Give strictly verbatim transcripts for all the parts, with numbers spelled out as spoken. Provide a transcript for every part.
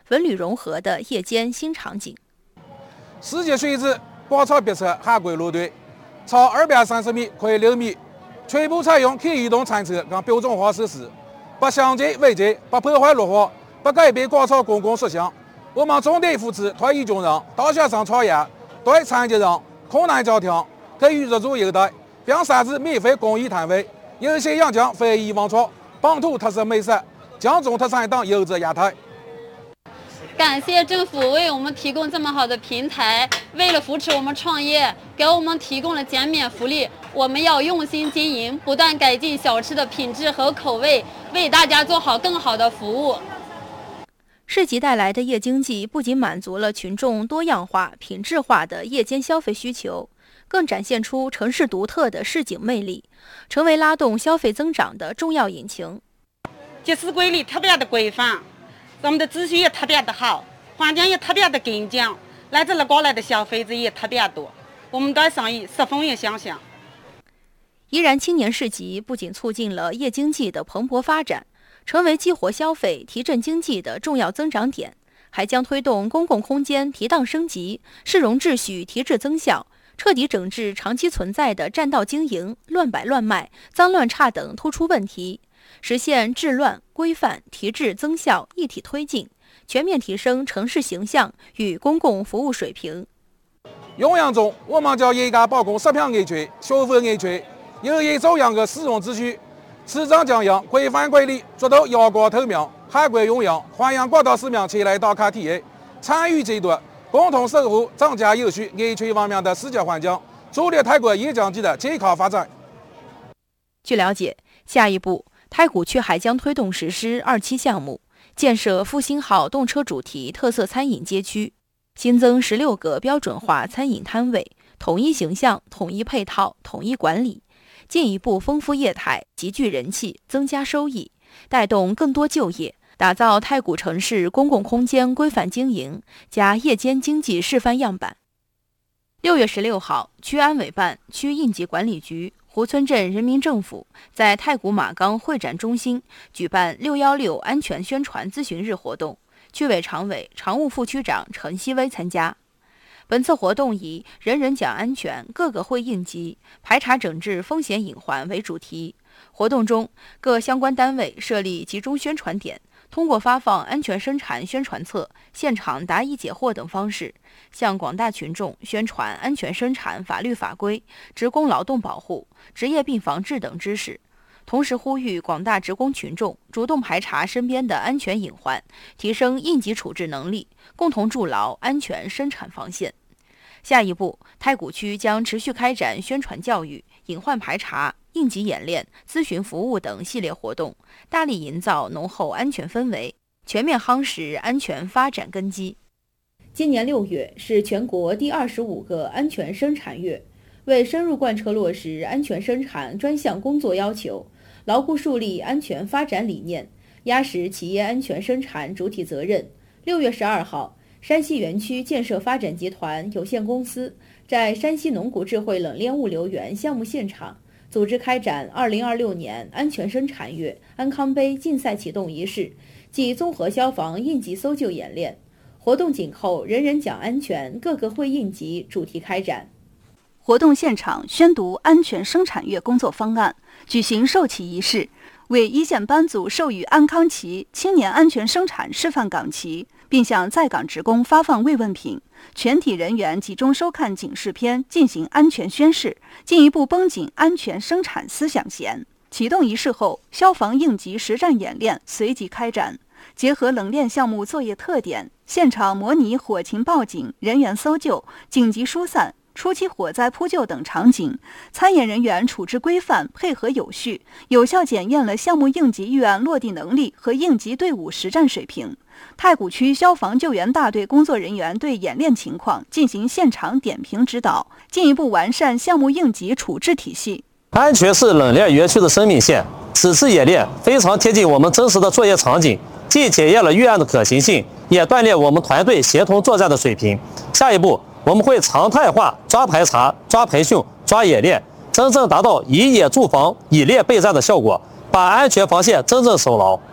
文旅融合的夜间新场景。 世界水质广场别侧海轨路段，超二百三十米宽六米，全部采用可移动餐车跟标准化设施，不相见违建，不破坏绿化，不改变广场公共塑像。我们重点扶持退役军人、大学生创业，对残疾人、困难家庭给予入住优待，并设置免费公益摊位，优先引进非遗文创、本土特色美食、江中特产等优质业态。 感谢政府为我们提供这么好的平台，为了扶持我们创业，给我们提供了减免福利。我们要用心经营，不断改进小吃的品质和口味，为大家做好更好的服务。 市集带来的夜经济不仅满足了群众多样化、品质化的夜间消费需求，更展现出城市独特的市井魅力，成为拉动消费增长的重要引擎。 集市管理特别的规范，咱们的秩序也特别的好，环境也特别的干净，来这里过来的消费者也特别多，我们对生意十分有信心。 宜然青年市集不仅促进了夜经济的蓬勃发展，成为激活消费、提振经济的重要增长点，还将推动公共空间提档升级、市容秩序提质增效，彻底整治长期存在的占道经营、乱摆乱卖、脏乱差等突出问题，实现治乱、规范、提质增效一体推进，全面提升城市形象与公共服务水平。 永阳中，我们将严格把控食品安全、消费安全，有序走样的使用秩序，市场经营规范管理做到阳光透明、海归永阳。欢迎广大市民前来打卡体验，参与监督，共同守护整洁有序、安全文明的市集环境，助力泰国夜经济的健康发展。 据了解，下一步太谷区还将推动实施二期项目，建设复兴号动车主题特色餐饮街区，新增十六个标准化餐饮摊位，统一形象、统一配套、统一管理，进一步丰富业态，集聚人气，增加收益，带动更多就业，打造太谷城市公共空间规范经营加夜间经济示范样板。六月十六号，区安委办、区应急管理局、湖村镇人民政府在太谷马岗会展中心举办六一六安全宣传咨询日活动，区委常委、常务副区长陈希威参加。本次活动以“人人讲安全，个个会应急，排查整治风险隐患”为主题。活动中，各相关单位设立集中宣传点，通过发放安全生产宣传册、现场答疑解惑等方式，向广大群众宣传安全生产法律法规、职工劳动保护、职业病防治等知识。同时呼吁广大职工群众主动排查身边的安全隐患，提升应急处置能力，共同筑牢安全生产防线。下一步，太谷区将持续开展宣传教育、隐患排查、应急演练、咨询服务等系列活动，大力营造浓厚安全氛围，全面夯实安全发展根基。今年六月是全国第二十五个安全生产月，为深入贯彻落实安全生产专项工作要求，牢固树立安全发展理念，压实企业安全生产主体责任。六月十二号，山西园区建设发展集团有限公司在山西农谷智慧冷链物流园项目现场组织开展二零二六年安全生产月安康杯竞赛启动仪式暨综合消防应急搜救演练。活动紧扣“人人讲安全，个个会应急”主题开展。 活动现场宣读安全生产月工作方案，举行授旗仪式，为一线班组授予安康旗、青年安全生产示范岗旗，并向在岗职工发放慰问品。全体人员集中收看警示片，进行安全宣誓，进一步绷紧安全生产思想弦。启动仪式后，消防应急实战演练随即开展，结合冷链项目作业特点，现场模拟火情报警、人员搜救、紧急疏散、初期火灾扑救等场景，参演人员处置规范、配合有序，有效检验了项目应急预案落地能力和应急队伍实战水平。太谷区消防救援大队工作人员对演练情况进行现场点评指导，进一步完善项目应急处置体系。 安全是冷链园区的生命线，此次演练非常贴近我们真实的作业场景，既检验了预案的可行性，也锻炼我们团队协同作战的水平。下一步，我们会常态化抓排查、抓培训、抓演练，真正达到以野驻防、以猎备战的效果，把安全防线真正守牢。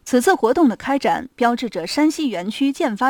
此次活动的开展，标志着山西园区建发